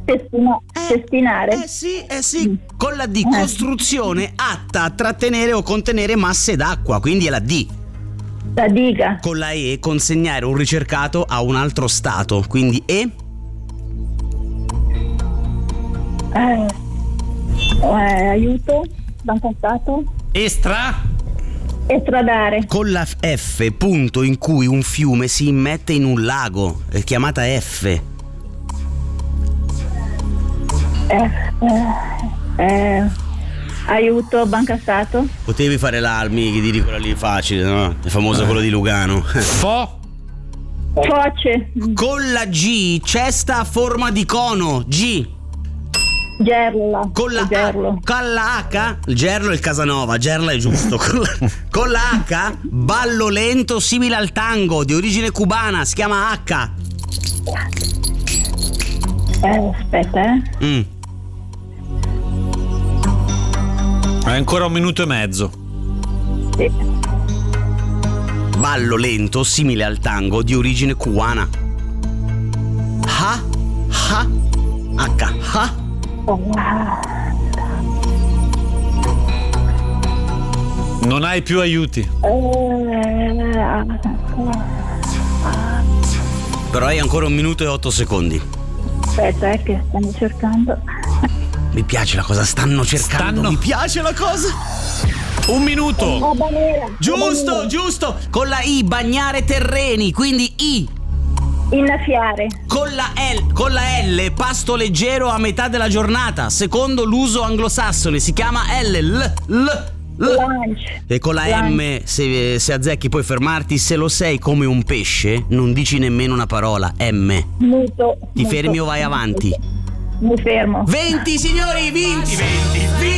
Cestinare. Sì. Con la D, costruzione atta a trattenere o contenere masse d'acqua, quindi è la D. La diga. Con la E, consegnare un ricercato a un altro stato, quindi E. Aiuto, bancastato. Estradare. Con la F, punto in cui un fiume si immette in un lago, è chiamata F. Aiuto, bancastato. Potevi fare l'armi, che di quella lì facile, no? È famosa quello di Lugano. Foce. Con la G, cesta a forma di cono, G. Gerla. Con la H, il Gerlo è il Casanova, Gerla è giusto. Con la H, ballo lento simile al tango, di origine cubana, si chiama H. Aspetta, Hai ancora 1 minuto e mezzo. Sì. Ballo lento simile al tango, di origine cubana. H. Non hai più aiuti. Però hai ancora 1 minuto e 8 secondi. Aspetta, che stanno cercando. Mi piace la cosa, stanno cercando. Mi piace la cosa. 1 minuto. Giusto. Con la I, bagnare terreni, quindi I. Innaffiare. Con la L, pasto leggero a metà della giornata, secondo l'uso anglosassone, si chiama L. Lunch. E con la M, se azzecchi puoi fermarti. Se lo sei come un pesce, non dici nemmeno una parola. M. Muto. Ti fermi o vai avanti? Mi fermo. 20 signori, vinti.